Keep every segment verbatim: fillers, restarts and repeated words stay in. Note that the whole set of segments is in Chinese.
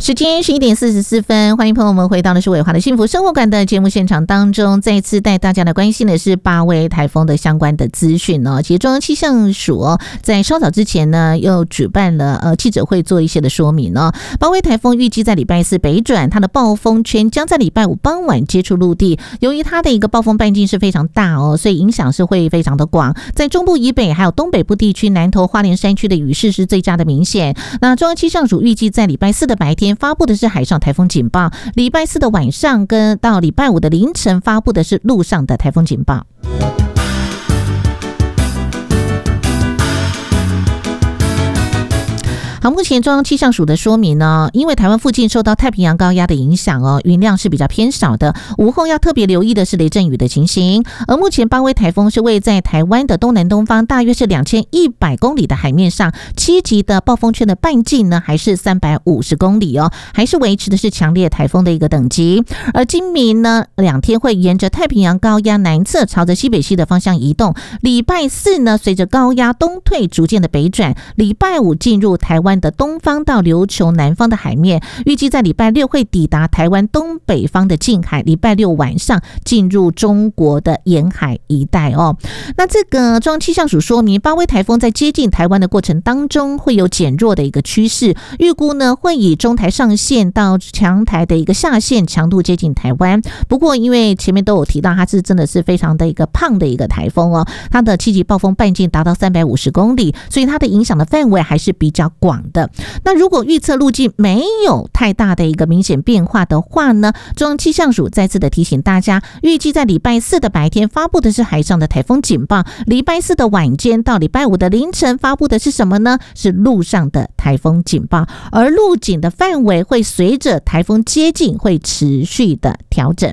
时间十一点四十四分，欢迎朋友们回到的是伟华的幸福生活馆的节目现场当中，再次带大家来关心的是八威台风的相关的资讯哦。其实中央气象署哦，在稍早之前呢，又举办了呃记者会做一些的说明哦。八威台风预计在礼拜四北转，它的暴风圈将在礼拜五傍晚接触陆地。由于它的一个暴风半径是非常大哦，所以影响是会非常的广。在中部以北还有东北部地区，南投花莲山区的雨势是最佳的明显。那中央气象署预计在礼拜四的白天发布的是海上台风警报，礼拜四的晚上跟到礼拜五的凌晨发布的是陆上的台风警报。好，目前中央气象署的说明呢，因为台湾附近受到太平洋高压的影响哦，云量是比较偏少的，午后要特别留意的是雷阵雨的情形。而目前八威台风是位在台湾的东南东方，大约是两千一百公里的海面上，七级的暴风圈的半径呢还是三百五十公里哦，还是维持的是强烈台风的一个等级。而今明呢两天会沿着太平洋高压南侧朝着西北西的方向移动，礼拜四呢随着高压东退逐渐的北转，礼拜五进入台湾的东方到琉球南方的海面，预计在礼拜六会抵达台湾东北方的近海，礼拜六晚上进入中国的沿海一带哦。那这个中央气象署说明，八威台风在接近台湾的过程当中会有减弱的一个趋势，预估呢会以中台上线到强台的一个下线强度接近台湾。不过因为前面都有提到，它是真的是非常的一个胖的一个台风哦，它的七级暴风半径达到三百五十公里，所以它的影响的范围还是比较广的。那如果预测路径没有太大的一个明显变化的话呢，中央气象署再次的提醒大家，预计在礼拜四的白天发布的是海上的台风警报，礼拜四的晚间到礼拜五的凌晨发布的是什么呢？是陆上的台风警报，而陆警的范围会随着台风接近会持续的调整。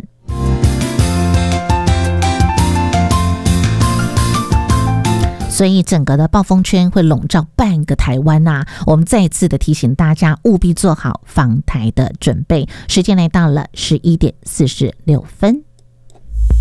所以整个的暴风圈会笼罩半个台湾啊，我们再次的提醒大家务必做好防台的准备。时间来到了十一点四十六分。